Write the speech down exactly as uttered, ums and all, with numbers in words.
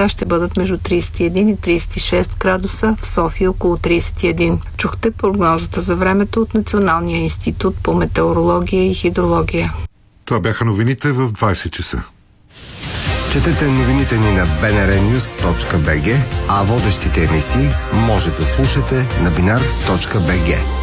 места ще бъдат между трийсет и един и трийсет и шест градуса, в София около трийсет и един. Чухте прогнозата за времето от Националния институт по метеорология и хидрология. Това бяха новините в двайсет часа. Четете новините ни на би ен ар нюз точка би джи, а водещите емисии може да слушате на бинар точка би джи.